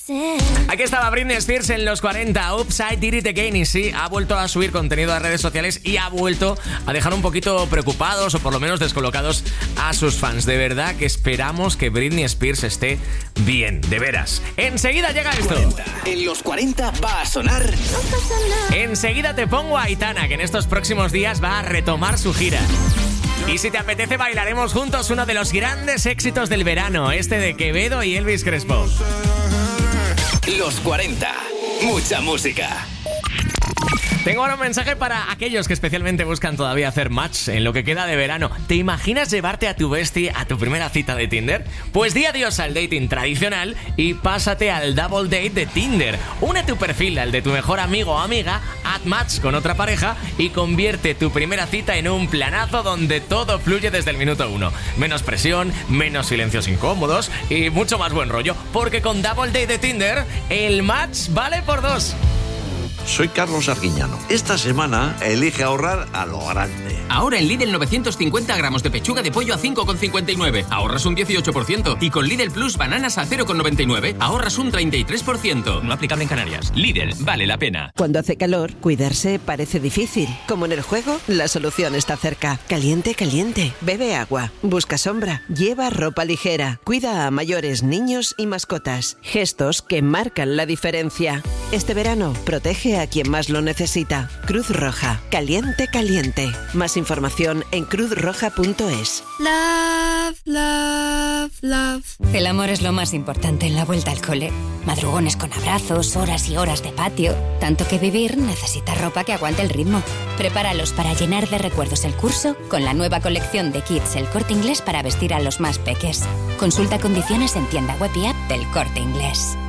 Aquí estaba Britney Spears en los 40, Upside Did It Again, y sí, ha vuelto a subir contenido a redes sociales y ha vuelto a dejar un poquito preocupados o por lo menos descolocados a sus fans. De verdad que esperamos que Britney Spears esté bien, de veras. Enseguida llega esto. 40. En los 40 va a sonar. Enseguida te pongo a Aitana, que en estos próximos días va a retomar su gira. Y si te apetece, bailaremos juntos uno de los grandes éxitos del verano, este de Quevedo y Elvis Crespo. Los 40. Mucha música. Tengo ahora un mensaje para aquellos que especialmente buscan todavía hacer match en lo que queda de verano. ¿Te imaginas llevarte a tu bestie a tu primera cita de Tinder? Pues di adiós al dating tradicional y pásate al double date de Tinder. Une tu perfil al de tu mejor amigo o amiga, haz match con otra pareja y convierte tu primera cita en un planazo donde todo fluye desde el minuto 1. Menos presión, menos silencios incómodos y mucho más buen rollo, porque con double date de Tinder el match vale por 2. Soy Carlos Arguiñano. Esta semana elige ahorrar a lo grande. Ahora en Lidl 950 gramos de pechuga de pollo a 5,59. Ahorras un 18%. Y con Lidl Plus bananas a 0,99. Ahorras un 33%. No aplicable en Canarias. Lidl, vale la pena. Cuando hace calor, cuidarse parece difícil. Como en el juego, la solución está cerca. Caliente, caliente. Bebe agua. Busca sombra. Lleva ropa ligera. Cuida a mayores, niños y mascotas. Gestos que marcan la diferencia. Este verano, protege a quien más lo necesita. Cruz Roja. Caliente, caliente. Más información en cruzroja.es. Love, love, love. El amor es lo más importante en la vuelta al cole. Madrugones con abrazos, horas y horas de patio. Tanto que vivir necesita ropa que aguante el ritmo. Prepáralos para llenar de recuerdos el curso con la nueva colección de kits El Corte Inglés para vestir a los más peques. Consulta condiciones en tienda web y app del Corte Inglés.